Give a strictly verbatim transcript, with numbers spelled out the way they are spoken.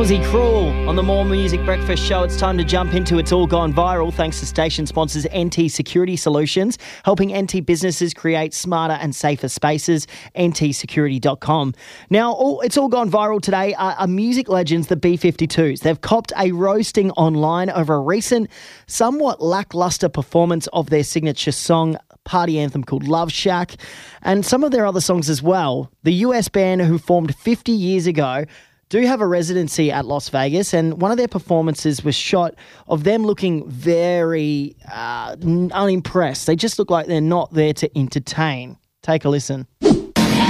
Aussie Cruel on the More Music Breakfast Show. It's time to jump into It's All Gone Viral thanks to station sponsors N T Security Solutions, helping N T businesses create smarter and safer spaces, N T security dot com. Now, all, It's All Gone Viral today are, are music legends, the B fifty-twos. They've copped a roasting online over a recent, somewhat lackluster performance of their signature song, party anthem called Love Shack, and some of their other songs as well. The U S band, who formed fifty years ago, do have a residency at Las Vegas, and one of their performances was shot of them looking very uh, unimpressed. They just look like they're not there to entertain. Take a listen.